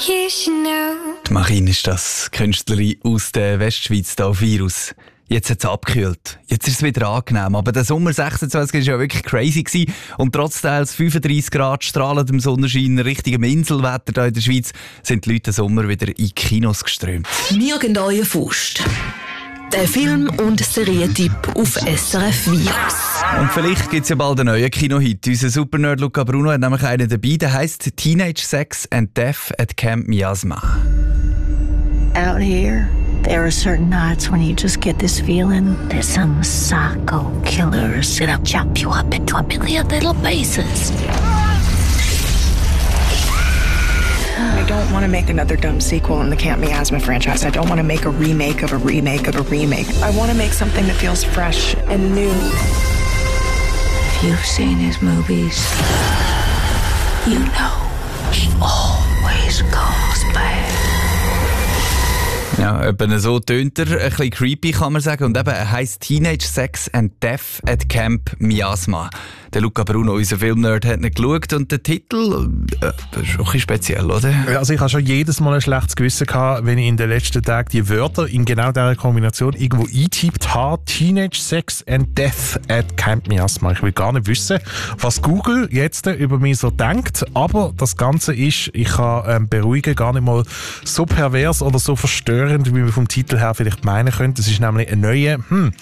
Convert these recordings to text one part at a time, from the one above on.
You should know. Die Marine ist das, Künstlerin aus der Westschweiz, hier auf Virus. Jetzt hat es abgekühlt. Jetzt ist es wieder angenehm. Aber der Sommer 26 war ja wirklich crazy gewesen. Und trotz teils 35 Grad strahlendem Sonnenschein, richtigem Inselwetter hier in der Schweiz, sind die Leute im Sommer wieder in die Kinos geströmt. «Nirgendwo Faust». Der Film- und Serientipp auf SRF Virus. Und vielleicht gibt es ja bald einen neuen Kinohit. Unser Supernerd Luca Bruno hat nämlich einen dabei, der heisst «Teenage Sex and Death at Camp Miasma». Out here, there are certain nights when you just get this feeling that some psycho killer is gonna chop you up into a million little pieces. I don't want to make another dumb sequel in the Camp Miasma franchise. I don't want to make a remake of a remake of a remake. I want to make something that feels fresh and new. If you've seen his movies, you know he always goes bad. Ja, eben so tönt er, ein bisschen creepy kann man sagen. Und eben, er heisst «Teenage Sex and Death at Camp Miasma». Der Luca Bruno, unser Filmnerd, hat nicht geschaut und der Titel das ist auch ein bisschen speziell, oder? Also ich habe schon jedes Mal ein schlechtes Gewissen gehabt, wenn ich in den letzten Tagen die Wörter in genau dieser Kombination irgendwo eingetippt habe. Teenage Sex and Death at Camp Miasma. Ich will gar nicht wissen, was Google jetzt über mich so denkt, aber das Ganze ist, ich kann beruhigen, gar nicht mal so pervers oder so verstörend, wie wir vom Titel her vielleicht meinen könnte. Das ist nämlich ein neuer,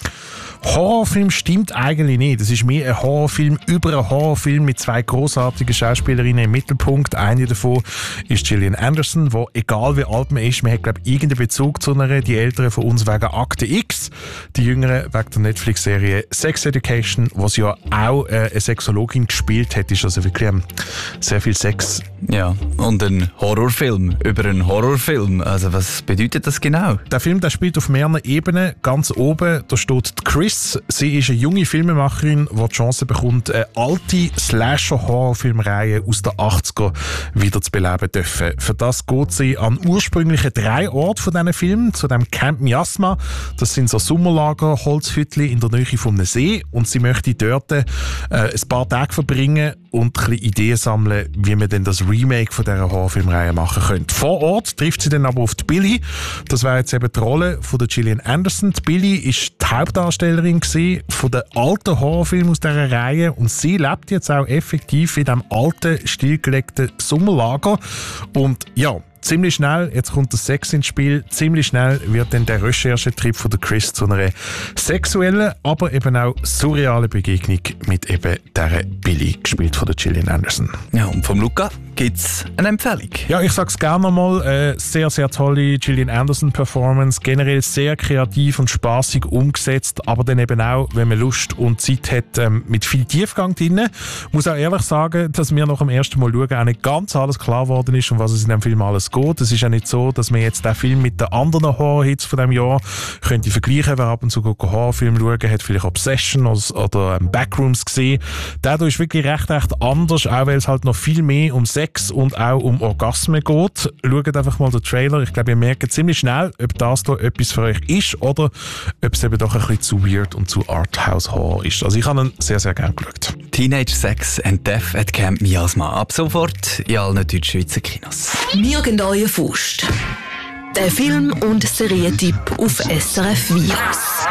Horrorfilm stimmt eigentlich nicht. Das ist mehr ein Horrorfilm über einen Horrorfilm mit zwei grossartigen Schauspielerinnen im Mittelpunkt. Eine davon ist Gillian Anderson, wo egal wie alt man ist, man hat, glaube ich, irgendeinen Bezug zu einer. Die Älteren von uns wegen Akte X, die Jüngeren wegen der Netflix-Serie Sex Education, wo sie ja auch eine Sexologin gespielt hat. Ist also wirklich sehr viel Sex. Ja, und ein Horrorfilm über einen Horrorfilm. Also was bedeutet das genau? Der Film, der spielt auf mehreren Ebenen. Ganz oben, da steht die Chris. Sie ist eine junge Filmemacherin, die die Chance bekommt, eine alte Slasher-Horrorfilmreihe aus den 80er wieder zu beleben dürfen. Für das geht sie an ursprünglichen 3 Orte von diesen Filmen, zu dem Camp Miasma. Das sind so Sommerlager, Holzhütchen in der Nähe von einem See. Und sie möchte dort ein paar Tage verbringen und ein bisschen Ideen sammeln, wie man denn das Remake von dieser Horrorfilmreihe machen könnte. Vor Ort trifft sie dann aber auf die Billy. Das wäre jetzt eben die Rolle von der Gillian Anderson. Die Billy ist die Hauptdarstellerin von den alten Horrorfilmen aus dieser Reihe und sie lebt jetzt auch effektiv in diesem alten, stillgelegten Sommerlager. Und ja, ziemlich schnell, jetzt kommt der Sex ins Spiel, ziemlich schnell wird dann der Recherchetrip von der Chris zu einer sexuellen, aber eben auch surrealen Begegnung mit eben dieser Billy, gespielt von der Gillian Anderson. Ja, und vom Luca gibt's eine Empfehlung. Ja, ich sag's gerne nochmal, sehr, sehr tolle Gillian Anderson-Performance, generell sehr kreativ und spaßig umgesetzt, aber dann eben auch, wenn man Lust und Zeit hat, mit viel Tiefgang drin. Ich muss auch ehrlich sagen, dass mir nach dem ersten Mal schauen auch nicht ganz alles klar geworden ist, um was es in dem Film alles geht. Es ist ja nicht so, dass man jetzt den Film mit den anderen Horror-Hits von diesem Jahr könnte vergleichen. Wer ab und zu Horrorfilm schauen, hat vielleicht Obsession oder Backrooms gesehen. Der ist wirklich recht anders, auch weil es halt noch viel mehr um Sex und auch um Orgasmen geht. Schaut einfach mal den Trailer. Ich glaube, ihr merkt ziemlich schnell, ob das da etwas für euch ist oder ob es eben doch ein bisschen zu weird und zu Arthouse-Horror ist. Also ich habe ihn sehr, sehr gerne geschaut. Teenage Sex and Death at Camp Miasma. Ab sofort in allen Deutschschweizer Kinos. «Nirgendwo Faust». Der Film- und Serientipp auf SRF Virus.